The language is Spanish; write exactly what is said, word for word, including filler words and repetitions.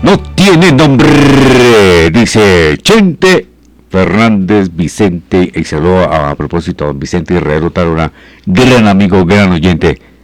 no tiene nombre, dice Chente Fernández Vicente. Y saludo a, a propósito a don Vicente Herrero Tarona, gran amigo, gran oyente